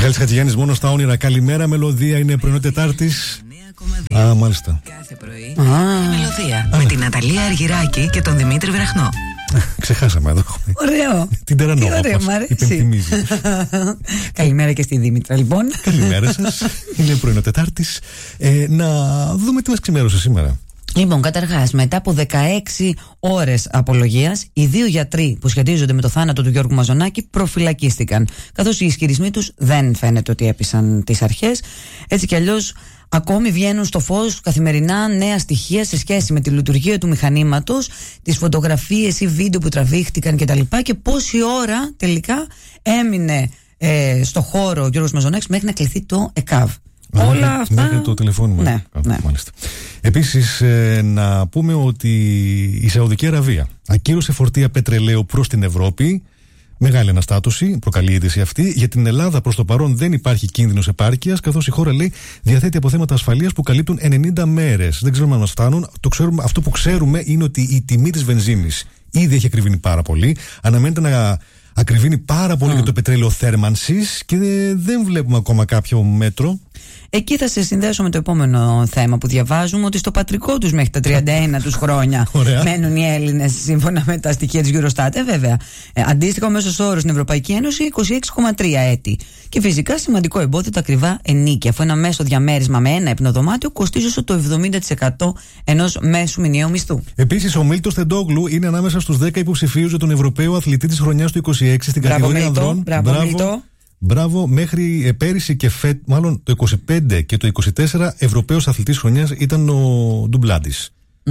Μιχάλης Χατζηγιάννης, μόνο στα όνειρα. Καλημέρα, Μελωδία, είναι πρωινό Τετάρτης. Α, μάλιστα. Κάθε πρωί η Μελωδία με την Ναταλία Αργυράκη και τον Δημήτρη Βραχνό. Ξεχάσαμε εδώ. Ωραίο. Την Τερανόβα. Ωραίο, μ' αρέσει. Καλημέρα και στη Δήμητρα, λοιπόν. Καλημέρα σας. Είναι πρωινό Τετάρτης. Να δούμε τι μας ξημέρωσε σήμερα. Λοιπόν, καταρχάς, μετά από 16 ώρες απολογίας, οι 2 γιατροί που σχετίζονται με το θάνατο του Γιώργου Μαζονάκη προφυλακίστηκαν. Καθώς οι ισχυρισμοί τους δεν φαίνεται ότι έπεισαν τις αρχές. Έτσι κι αλλιώς, ακόμη βγαίνουν στο φως καθημερινά νέα στοιχεία σε σχέση με τη λειτουργία του μηχανήματος, τις φωτογραφίες ή βίντεο που τραβήχτηκαν κτλ. Και πόση ώρα τελικά έμεινε στο χώρο ο Γιώργος Μαζονάκης μέχρι να κληθεί το ΕΚΑΒ. Όλα αυτά. Μέχρι το τηλεφώνημα. Ναι, ναι. Μάλιστα. Επίσης, να πούμε ότι η Σαουδική Αραβία ακύρωσε φορτία πετρελαίου προς την Ευρώπη. Μεγάλη αναστάτωση, προκαλεί η είδηση αυτή. Για την Ελλάδα, προς το παρόν, δεν υπάρχει κίνδυνος επάρκειας, καθώς η χώρα, λέει, διαθέτει αποθέματα ασφαλείας που καλύπτουν 90 μέρες. Δεν ξέρουμε αν μας φτάνουν. Αυτό που ξέρουμε είναι ότι η τιμή της βενζίνης ήδη έχει ακριβήνει πάρα πολύ. Αναμένεται να ακριβήνει πάρα πολύ και το πετρέλαιο θέρμανσης και δεν βλέπουμε ακόμα κάποιο μέτρο. Εκεί θα σε συνδέσω με το επόμενο θέμα που διαβάζουμε, ότι στο πατρικό τους μέχρι τα 31 τους χρόνια μένουν οι Έλληνες, σύμφωνα με τα στοιχεία της Eurostat. Βέβαια. Αντίστοιχα, ο μέσος όρος στην Ευρωπαϊκή Ένωση 26,3 έτη. Και φυσικά σημαντικό εμπόδιο τα ακριβά ενίκια, αφού ένα μέσο διαμέρισμα με ένα υπνοδωμάτιο κοστίζει όσο το 70% ενός μέσου μηνιαίου μισθού. Επίσης, ο Μίλτος Τεντόγλου είναι ανάμεσα στους 10 υποψηφίους για τον Ευρωπαίο Αθλητή της χρονιάς του 26 στην κατηγορία ανδρών. Μπράβο, μέχρι πέρυσι και μάλλον το 25 και το 24 Ευρωπαίος Αθλητής Χρονιάς ήταν ο Ντουμπλάντης.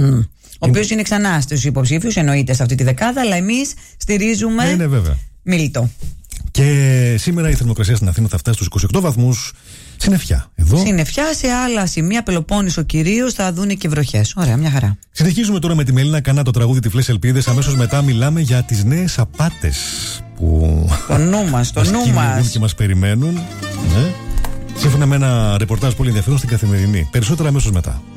Ο οποίος είναι ξανά στους υποψήφιους, εννοείται σε αυτή τη δεκάδα, αλλά εμείς στηρίζουμε. Ναι, βέβαια. Μίλτο. Και σήμερα η θερμοκρασία στην Αθήνα θα φτάσει στους 28 βαθμούς. Συννεφιά εδώ. Συννεφιά, σε άλλα σημεία, Πελοπόννησο κυρίως, θα δούνε και βροχές. Ωραία, μια χαρά. Συνεχίζουμε τώρα με τη Μελίνα Κανά, το τραγούδι Τυφλές Ελπίδες. Αμέσως μετά μιλάμε για τις νέες απάτες που το νου μας και μας περιμένουν. Ναι. Σύμφωνα με ένα ρεπορτάζ πολύ ενδιαφέρον στην Καθημερινή. Περισσότερα αμέσως μετά.